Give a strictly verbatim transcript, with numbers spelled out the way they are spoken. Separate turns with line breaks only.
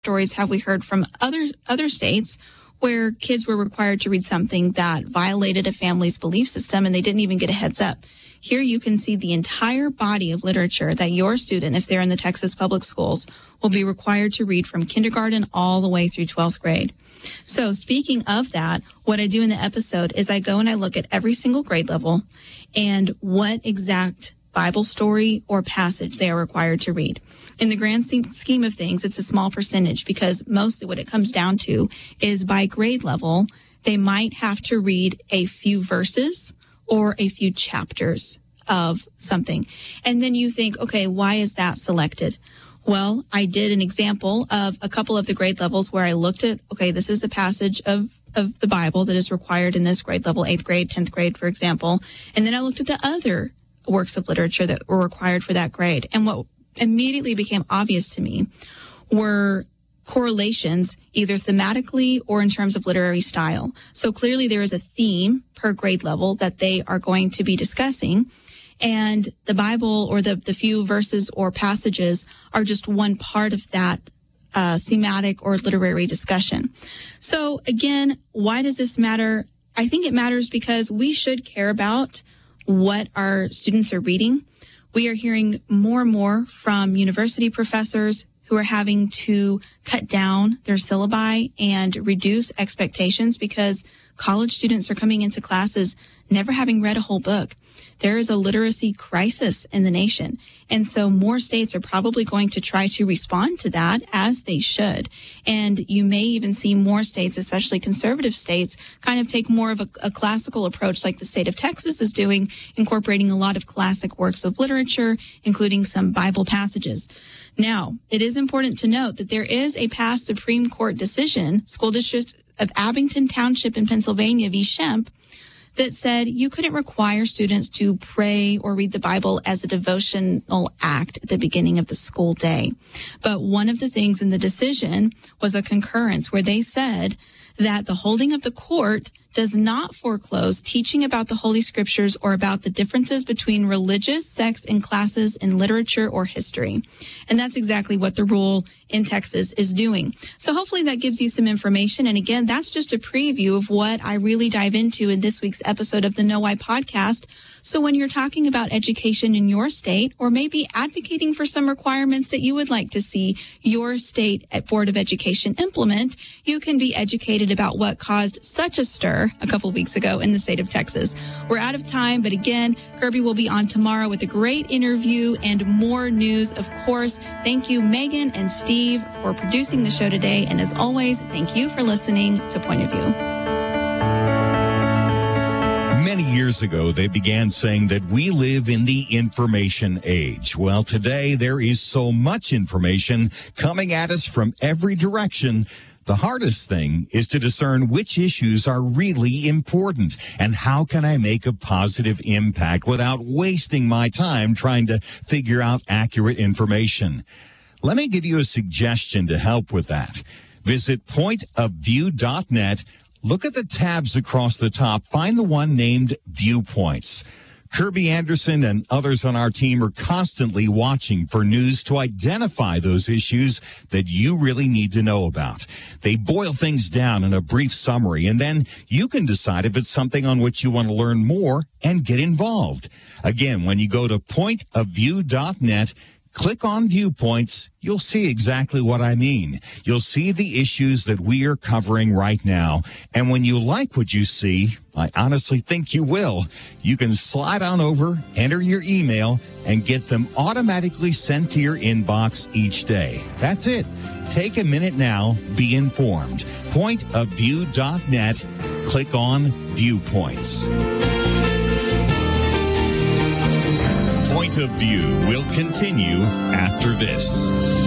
stories have we heard from other other states where kids were required to read something that violated a family's belief system and they didn't even get a heads up? Here you can see the entire body of literature that your student, if they're in the Texas public schools, will be required to read from kindergarten all the way through twelfth grade. So speaking of that, what I do in the episode is I go and I look at every single grade level and what exact Bible story or passage they are required to read. In the grand scheme of things, it's a small percentage because mostly what it comes down to is by grade level, they might have to read a few verses or a few chapters of something. And then you think, okay, why is that selected? Well, I did an example of a couple of the grade levels where I looked at, okay, this is the passage of, of the Bible that is required in this grade level, eighth grade, tenth grade, for example. And then I looked at the other works of literature that were required for that grade. And what immediately became obvious to me were correlations, either thematically or in terms of literary style. So clearly there is a theme per grade level that they are going to be discussing. And the Bible or the, the few verses or passages are just one part of that uh, thematic or literary discussion. So again, why does this matter? I think it matters because we should care about what our students are reading. We are hearing more and more from university professors who are having to cut down their syllabi and reduce expectations because college students are coming into classes never having read a whole book. There is a literacy crisis in the nation. And so more states are probably going to try to respond to that, as they should. And you may even see more states, especially conservative states, kind of take more of a, a classical approach like the state of Texas is doing, incorporating a lot of classic works of literature, including some Bible passages. Now, it is important to note that there is a past Supreme Court decision, School District of Abington Township in Pennsylvania v. Schempp, that said you couldn't require students to pray or read the Bible as a devotional act at the beginning of the school day. But one of the things in the decision was a concurrence where they said that the holding of the court does not foreclose teaching about the Holy Scriptures or about the differences between religious sects and classes in literature or history. And that's exactly what the rule in Texas is doing. So hopefully that gives you some information. And again, that's just a preview of what I really dive into in this week's episode of the Know Why podcast. So when you're talking about education in your state, or maybe advocating for some requirements that you would like to see your state Board of Education implement, you can be educated about what caused such a stir a couple of weeks ago in the state of Texas. We're out of time, but again, Kirby will be on tomorrow with a great interview and more news, of course. Thank you, Megan and Steve, for producing the show today. And as always, thank you for listening to Point of View.
Many years ago, they began saying that we live in the information age. Well, today there is so much information coming at us from every direction. The hardest thing is to discern which issues are really important and how can I make a positive impact without wasting my time trying to figure out accurate information. Let me give you a suggestion to help with that. Visit point of view dot net. Look at the tabs across the top. Find the one named Viewpoints. Kirby Anderson and others on our team are constantly watching for news to identify those issues that you really need to know about. They boil things down in a brief summary, and then you can decide if it's something on which you want to learn more and get involved. Again, when you go to point of view dot net, click on Viewpoints. You'll see exactly what I mean. You'll see the issues that we are covering right now. And when you like what you see, I honestly think you will, you can slide on over, enter your email, and get them automatically sent to your inbox each day. That's it. Take a minute now. Be informed. point of view dot net. Click on Viewpoints. Point of View will continue after this.